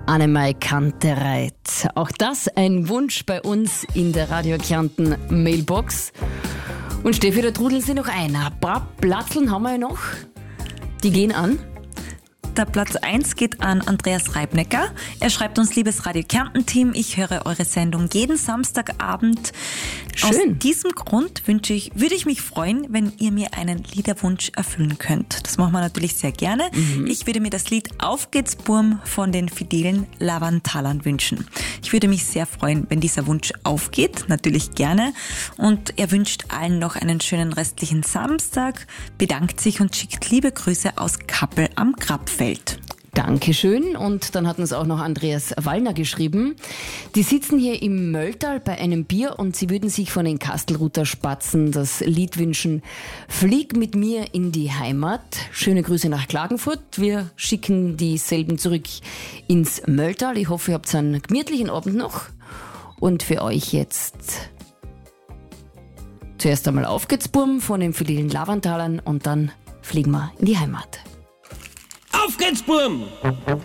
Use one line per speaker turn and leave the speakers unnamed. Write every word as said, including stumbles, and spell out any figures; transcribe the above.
Annemai Kantereit. Auch das ein Wunsch bei uns in der Radio Kärnten Mailbox. Und Steffi, da trudeln sie noch ein. Ein paar Platzeln haben wir ja noch. Die gehen an.
Der Platz eins geht an Andreas Reibnecker. Er schreibt uns: Liebes Radio Kärnten-Team, ich höre eure Sendung jeden Samstagabend.
Schön.
Aus diesem Grund wünsche ich, würde ich mich freuen, wenn ihr mir einen Liederwunsch erfüllen könnt. Das machen wir natürlich sehr gerne. Mhm. Ich würde mir das Lied Auf geht's Burm von den fidelen Lavantalern wünschen. Ich würde mich sehr freuen, wenn dieser Wunsch aufgeht, natürlich gerne. Und er wünscht allen noch einen schönen restlichen Samstag, bedankt sich und schickt liebe Grüße aus Kappel am Grabfeld.
Dankeschön. Und dann hat uns auch noch Andreas Wallner geschrieben. Die sitzen hier im Mölltal bei einem Bier und sie würden sich von den Kastelruther Spatzen das Lied wünschen: Flieg mit mir in die Heimat. Schöne Grüße nach Klagenfurt. Wir schicken dieselben zurück ins Mölltal. Ich hoffe, ihr habt einen gemütlichen Abend noch. Und für euch jetzt zuerst einmal Auf geht's Burm von den fidelen Lavantalern und dann fliegen wir in die Heimat.
Auf geht's, Burm!